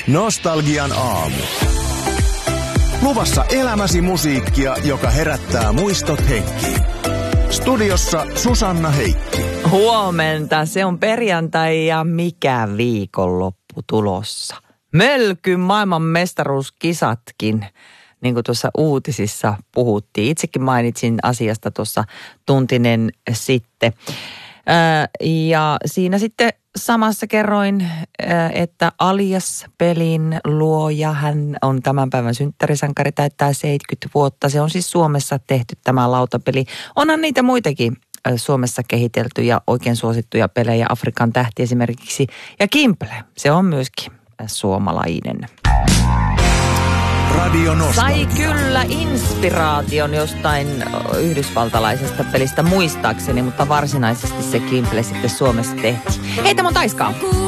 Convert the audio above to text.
Nostalgian aamu. Luvassa elämäsi musiikkia, joka herättää muistot henkiin. Studiossa Susanna Heikki. Huomenta, se on perjantai ja mikä viikonloppu tulossa. Mölkyn maailman mestaruuskisatkin, niin kuin tuossa uutisissa puhuttiin. Itsekin mainitsin asiasta tuossa tuntinen sitten. Ja siinä sitten samassa kerroin, että Alias-pelin luoja, hän on tämän päivän synttärisankari, täyttää 70 vuotta. Se on siis Suomessa tehty tämä lautapeli. Onhan niitä muitakin Suomessa kehitelty ja oikein suosittuja pelejä, Afrikan tähti esimerkiksi. Ja Kimple, se on myöskin suomalainen. Radio Nostalgia. Sai kyllä inspiraation jostain yhdysvaltalaisesta pelistä muistaakseni, mutta varsinaisesti se Kimple sitten Suomessa tehtiin. Hei, tämä on Taiskaa.